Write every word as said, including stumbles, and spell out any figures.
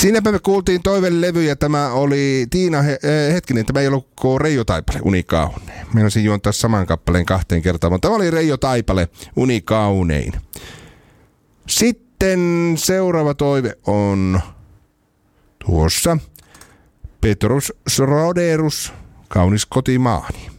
Siinäpä me kuultiin toivelevy ja tämä oli Tiina, he, äh, hetkinen, tämä ei ollut Reijo Taipale, Uni Kaunein. Meinasin juontaa saman kappaleen kahteen kertaan, mutta tämä oli Reijo Taipale, Uni Kaunein. Sitten seuraava toive on tuossa Petrus Sroderus, Kaunis kotimaani.